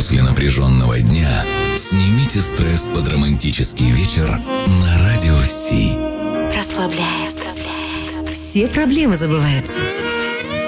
После напряженного дня снимите стресс под романтический вечер на Радио Си. Расслабляет. Все проблемы забываются.